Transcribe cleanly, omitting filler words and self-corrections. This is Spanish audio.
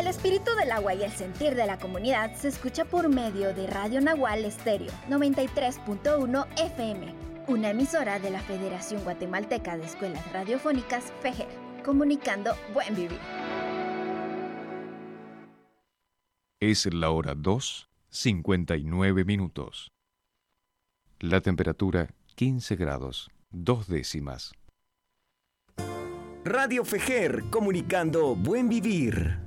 El espíritu del agua y el sentir de la comunidad se escucha por medio de Radio Nahual Estéreo 93.1 FM, una emisora de la Federación Guatemalteca de Escuelas Radiofónicas FEGER, comunicando buen vivir. Es la hora 2:59. La temperatura 15 grados, 2 décimas. Radio FEGER, comunicando buen vivir.